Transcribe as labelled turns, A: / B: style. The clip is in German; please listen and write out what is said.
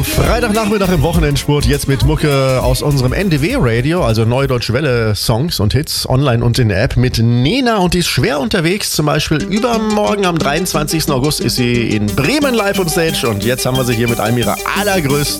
A: Am Freitagnachmittag im Wochenendspurt jetzt mit Mucke aus unserem NDW-Radio, also Neue Deutsche Welle Songs und Hits, online und in der App mit Nena, und die ist schwer unterwegs. Zum Beispiel übermorgen am 23. August ist sie in Bremen live on stage, und jetzt haben wir sie hier mit einem ihrer allergrößten